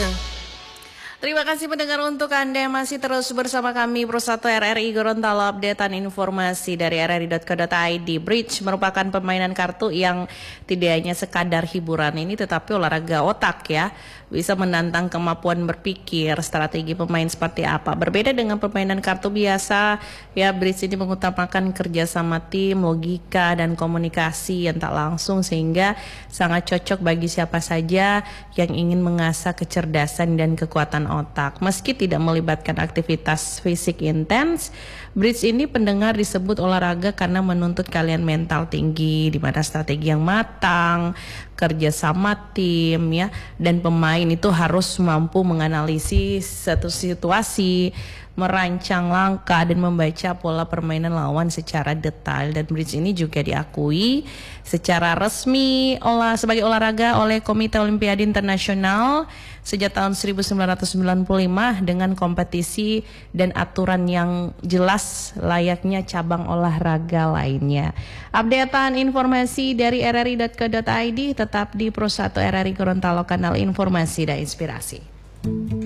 Terima kasih pendengar untuk Anda yang masih terus bersama kami Pro 1 RRI Gorontalo. Updatean informasi dari rri.co.id. Bridge merupakan permainan kartu yang tidak hanya sekadar hiburan ini tetapi olahraga otak ya. Bisa menantang kemampuan berpikir, strategi pemain seperti apa. Berbeda dengan permainan kartu biasa ya, Bridge ini mengutamakan kerjasama tim, logika dan komunikasi yang tak langsung sehingga sangat cocok bagi siapa saja yang ingin mengasah kecerdasan dan kekuatan otak. Meski tidak melibatkan aktivitas fisik intens, Bridge ini pendengar disebut olahraga karena menuntut kalian mental tinggi, di mana strategi yang matang, kerja sama tim ya, dan pemain itu harus mampu menganalisis satu situasi, merancang langkah dan membaca pola permainan lawan secara detail. Dan Bridge ini juga diakui secara resmi sebagai olahraga oleh Komite Olimpiade Internasional sejak tahun 1995 dengan kompetisi dan aturan yang jelas layaknya cabang olahraga lainnya. Updatean informasi dari rri.co.id tetap di Pro 1 RRI Gorontalo, kanal informasi dan inspirasi.